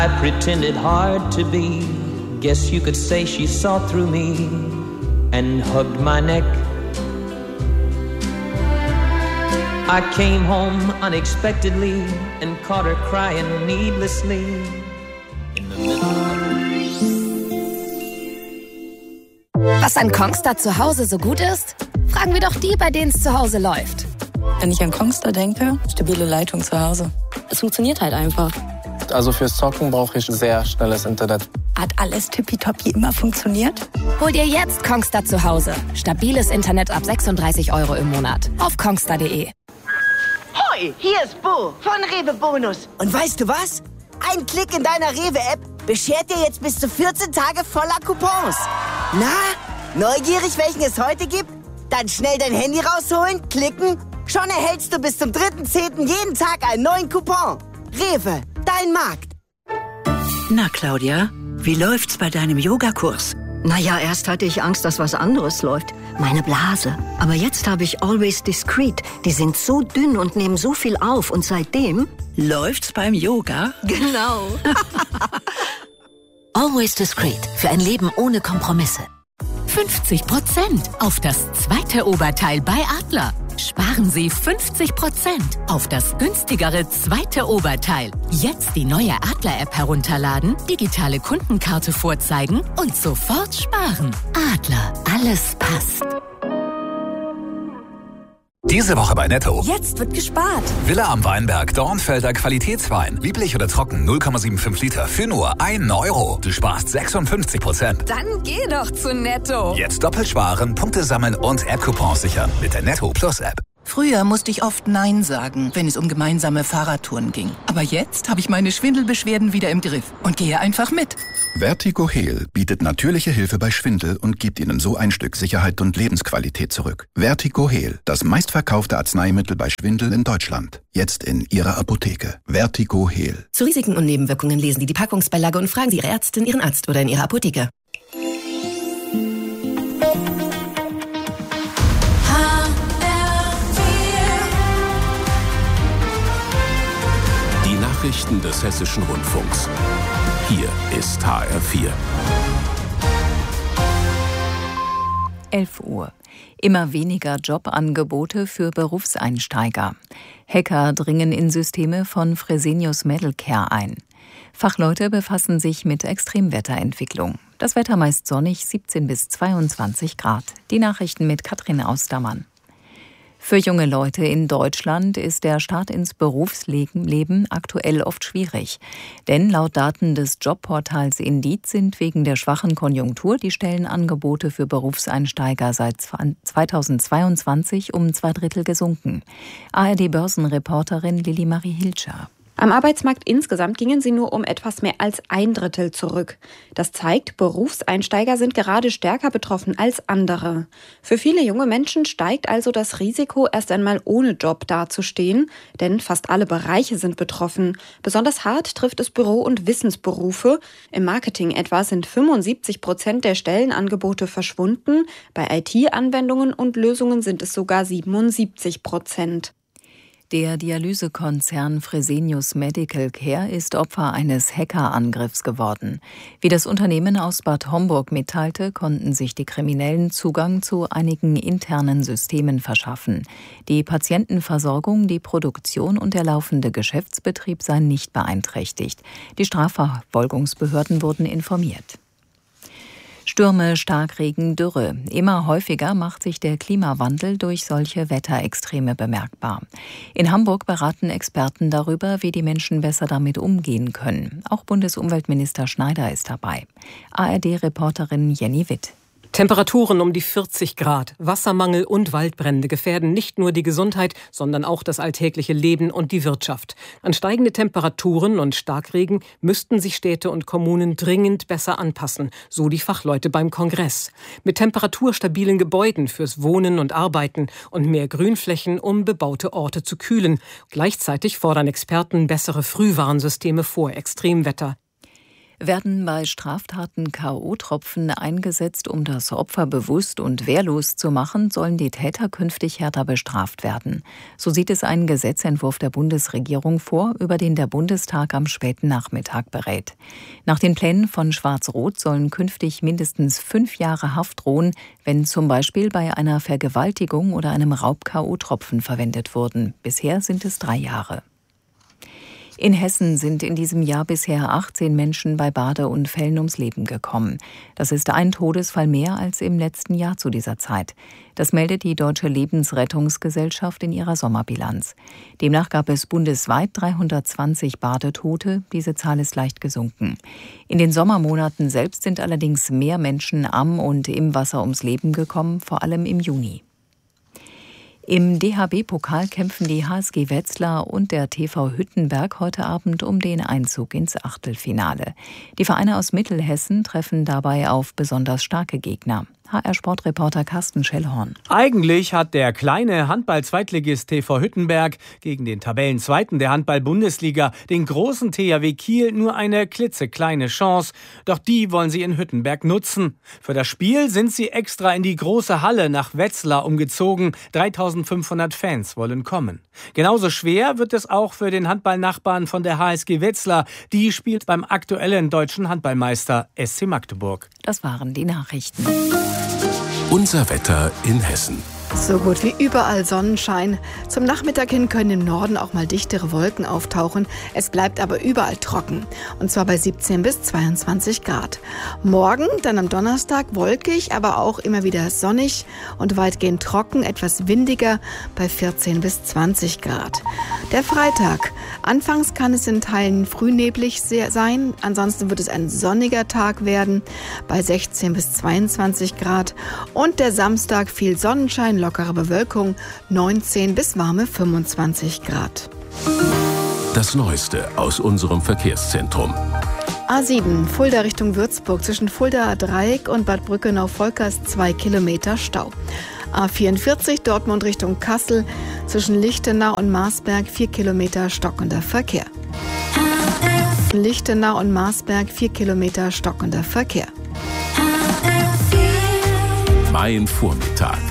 I pretended hard to be. Guess you could say she saw through me and hugged my neck. I came home unexpectedly and caught her crying needlessly in the middle of Was an Kongstar zu Hause so gut ist? Fragen wir doch die, bei denen es zu Hause läuft. Wenn ich an Kongstar denke, stabile Leitung zu Hause. Es funktioniert halt einfach. Also fürs Zocken brauche ich sehr schnelles Internet. Hat alles tippitoppi immer funktioniert? Hol dir jetzt Kongstar zu Hause. Stabiles Internet ab 36 € im Monat. Auf kongstar.de. Hoi, hier ist Bo von Rewe Bonus. Und weißt du was? Ein Klick in deiner Rewe-App beschert dir jetzt bis zu 14 Tage voller Coupons. Na, neugierig, welchen es heute gibt? Dann schnell dein Handy rausholen, klicken. Schon erhältst du bis zum 3.10. jeden Tag einen neuen Coupon. Rewe, dein Markt. Na, Claudia, wie läuft's bei deinem Yogakurs? Naja, erst hatte ich Angst, dass was anderes läuft. Meine Blase. Aber jetzt habe ich Always Discreet. Die sind so dünn und nehmen so viel auf. Und seitdem... Läuft's beim Yoga? Genau. Always Discreet. Für ein Leben ohne Kompromisse. 50% auf das zweite Oberteil bei Adler. Sparen Sie 50% auf das günstigere zweite Oberteil. Jetzt die neue Adler-App herunterladen, digitale Kundenkarte vorzeigen und sofort sparen. Adler, alles passt. Diese Woche bei Netto. Jetzt wird gespart. Villa am Weinberg, Dornfelder Qualitätswein. Lieblich oder trocken, 0,75 Liter für nur 1 €. Du sparst 56%. Dann geh doch zu Netto. Jetzt doppelt sparen, Punkte sammeln und App-Coupons sichern mit der Netto Plus App. Früher musste ich oft Nein sagen, wenn es um gemeinsame Fahrradtouren ging. Aber jetzt habe ich meine Schwindelbeschwerden wieder im Griff und gehe einfach mit. Vertigo Heal bietet natürliche Hilfe bei Schwindel und gibt Ihnen so ein Stück Sicherheit und Lebensqualität zurück. Vertigo Heal, das meistverkaufte Arzneimittel bei Schwindel in Deutschland. Jetzt in Ihrer Apotheke. Vertigo Heal. Zu Risiken und Nebenwirkungen lesen Sie die Packungsbeilage und fragen Sie Ihre Ärztin, Ihren Arzt oder in Ihrer Apotheke. Nachrichten des Hessischen Rundfunks. Hier ist HR4. 11 Uhr. Immer weniger Jobangebote für Berufseinsteiger. Hacker dringen in Systeme von Fresenius Medical Care ein. Fachleute befassen sich mit Extremwetterentwicklung. Das Wetter meist sonnig, 17 bis 22 Grad. Die Nachrichten mit Katrin Austermann. Für junge Leute in Deutschland ist der Start ins Berufsleben aktuell oft schwierig. Denn laut Daten des Jobportals Indeed sind wegen der schwachen Konjunktur die Stellenangebote für Berufseinsteiger seit 2022 um 2/3 gesunken. ARD-Börsenreporterin Lili-Marie Hilscher. Am Arbeitsmarkt insgesamt gingen sie nur um etwas mehr als 1/3 zurück. Das zeigt, Berufseinsteiger sind gerade stärker betroffen als andere. Für viele junge Menschen steigt also das Risiko, erst einmal ohne Job dazustehen, denn fast alle Bereiche sind betroffen. Besonders hart trifft es Büro- und Wissensberufe. Im Marketing etwa sind 75% der Stellenangebote verschwunden. Bei IT-Anwendungen und Lösungen sind es sogar 77%. Der Dialysekonzern Fresenius Medical Care ist Opfer eines Hackerangriffs geworden. Wie das Unternehmen aus Bad Homburg mitteilte, konnten sich die Kriminellen Zugang zu einigen internen Systemen verschaffen. Die Patientenversorgung, die Produktion und der laufende Geschäftsbetrieb seien nicht beeinträchtigt. Die Strafverfolgungsbehörden wurden informiert. Stürme, Starkregen, Dürre. Immer häufiger macht sich der Klimawandel durch solche Wetterextreme bemerkbar. In Hamburg beraten Experten darüber, wie die Menschen besser damit umgehen können. Auch Bundesumweltminister Schneider ist dabei. ARD-Reporterin Jenny Witt. Temperaturen um die 40 Grad, Wassermangel und Waldbrände gefährden nicht nur die Gesundheit, sondern auch das alltägliche Leben und die Wirtschaft. An steigende Temperaturen und Starkregen müssten sich Städte und Kommunen dringend besser anpassen, so die Fachleute beim Kongress. Mit temperaturstabilen Gebäuden fürs Wohnen und Arbeiten und mehr Grünflächen, um bebaute Orte zu kühlen. Gleichzeitig fordern Experten bessere Frühwarnsysteme vor Extremwetter. Werden bei Straftaten K.O.-Tropfen eingesetzt, um das Opfer bewusst und wehrlos zu machen, sollen die Täter künftig härter bestraft werden. So sieht es ein Gesetzentwurf der Bundesregierung vor, über den der Bundestag am späten Nachmittag berät. Nach den Plänen von Schwarz-Rot sollen künftig mindestens 5 Jahre Haft drohen, wenn zum Beispiel bei einer Vergewaltigung oder einem Raub K.O.-Tropfen verwendet wurden. Bisher sind es 3 Jahre. In Hessen sind in diesem Jahr bisher 18 Menschen bei Badeunfällen ums Leben gekommen. Das ist ein Todesfall mehr als im letzten Jahr zu dieser Zeit. Das meldet die Deutsche Lebensrettungsgesellschaft in ihrer Sommerbilanz. Demnach gab es bundesweit 320 Badetote. Diese Zahl ist leicht gesunken. In den Sommermonaten selbst sind allerdings mehr Menschen am und im Wasser ums Leben gekommen, vor allem im Juni. Im DHB-Pokal kämpfen die HSG Wetzlar und der TV Hüttenberg heute Abend um den Einzug ins Achtelfinale. Die Vereine aus Mittelhessen treffen dabei auf besonders starke Gegner. HR-Sportreporter Carsten Schellhorn. Eigentlich hat der kleine Handball-Zweitligist TV Hüttenberg gegen den Tabellenzweiten der Handball-Bundesliga, den großen THW Kiel, nur eine klitzekleine Chance. Doch die wollen sie in Hüttenberg nutzen. Für das Spiel sind sie extra in die große Halle nach Wetzlar umgezogen. 3500 Fans wollen kommen. Genauso schwer wird es auch für den Handballnachbarn von der HSG Wetzlar. Die spielt beim aktuellen deutschen Handballmeister SC Magdeburg. Das waren die Nachrichten. Unser Wetter in Hessen. So gut wie überall Sonnenschein. Zum Nachmittag hin können im Norden auch mal dichtere Wolken auftauchen. Es bleibt aber überall trocken. Und zwar bei 17 bis 22 Grad. Morgen, dann am Donnerstag, wolkig, aber auch immer wieder sonnig und weitgehend trocken, etwas windiger bei 14 bis 20 Grad. Der Freitag. Anfangs kann es in Teilen frühneblig sein. Ansonsten wird es ein sonniger Tag werden bei 16 bis 22 Grad. Und der Samstag viel Sonnenschein, lockere Bewölkung, 19 bis warme 25 Grad. Das Neueste aus unserem Verkehrszentrum. A7, Fulda Richtung Würzburg, zwischen Fulda Dreieck und Bad Brückenau-Volkers 2 Kilometer Stau. A44, Dortmund Richtung Kassel, zwischen Lichtenau und Marsberg 4 Kilometer stockender Verkehr. Lichtenau und Marsberg 4 Kilometer stockender Verkehr. Mein Vormittag.